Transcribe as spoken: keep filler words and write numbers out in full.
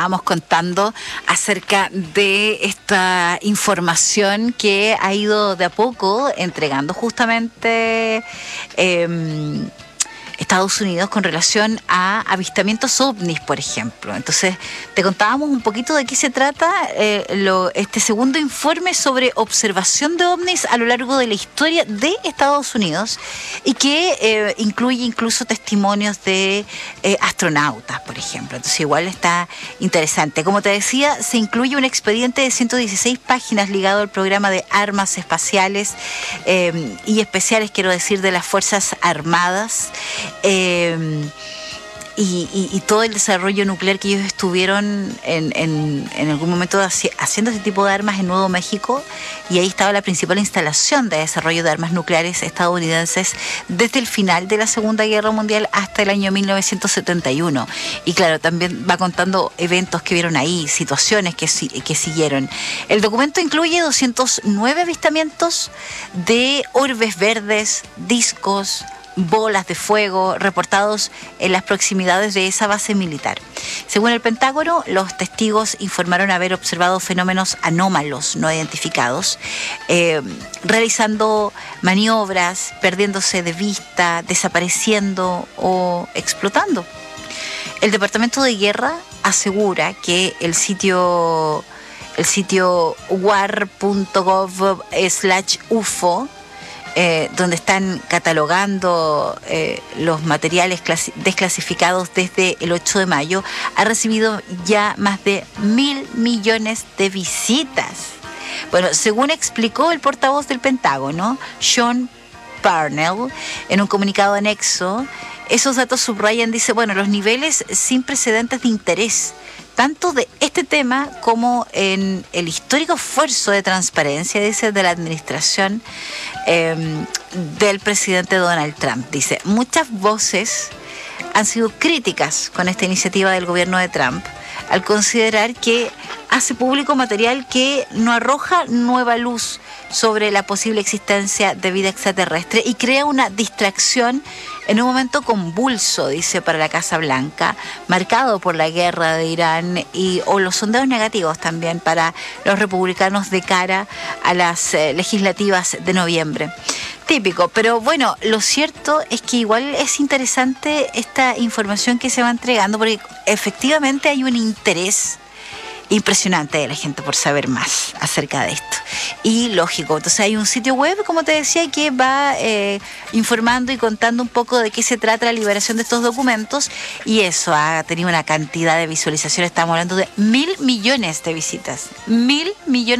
estábamos contando acerca de esta información que ha ido de a poco entregando justamente eh, Estados Unidos con relación a avistamientos ovnis, por ejemplo. Entonces, te contábamos un poquito de qué se trata eh, lo, este segundo informe sobre observación de ovnis a lo largo de la historia de Estados Unidos y que eh, incluye incluso testimonios de eh, astronautas, por ejemplo. Entonces, igual está interesante. Como te decía, se incluye un expediente de ciento dieciséis páginas ligado al programa de armas espaciales eh, y especiales, quiero decir, de las Fuerzas Armadas. Eh, y, y, y todo el desarrollo nuclear que ellos estuvieron en, en, en algún momento haci- haciendo ese tipo de armas en Nuevo México, y ahí estaba la principal instalación de desarrollo de armas nucleares estadounidenses desde el final de la Segunda Guerra Mundial hasta el año mil novecientos setenta y uno. Y claro, también va contando eventos que vieron ahí, situaciones que, que siguieron. El documento incluye doscientos nueve avistamientos de orbes verdes, discos, bolas de fuego reportados en las proximidades de esa base militar. Según el Pentágono, los testigos informaron haber observado fenómenos anómalos no identificados, eh, realizando maniobras, perdiéndose de vista, desapareciendo o explotando. El Departamento de Guerra asegura que el sitio el sitio war punto gov slash U F O, Eh, donde están catalogando eh, los materiales clasi- desclasificados desde el ocho de mayo, ha recibido ya más de mil millones de visitas. Bueno, según explicó el portavoz del Pentágono, Sean Parnell, en un comunicado anexo, esos datos subrayan, dice, bueno, los niveles sin precedentes de interés tanto de este tema como en el histórico esfuerzo de transparencia, dice, de la administración eh, del presidente Donald Trump. Dice, muchas voces han sido críticas con esta iniciativa del gobierno de Trump al considerar que hace público material que no arroja nueva luz sobre la posible existencia de vida extraterrestre y crea una distracción en un momento convulso, dice, para la Casa Blanca, marcado por la guerra de Irán y o los sondeos negativos también para los republicanos de cara a las eh, legislativas de noviembre. Típico, pero bueno, lo cierto es que igual es interesante esta información que se va entregando porque efectivamente hay un interés impresionante de la gente por saber más acerca de esto. Y lógico, entonces hay un sitio web, como te decía, que va eh, informando y contando un poco de qué se trata la liberación de estos documentos, y eso ha tenido una cantidad de visualizaciones, estamos hablando de mil millones de visitas, mil millones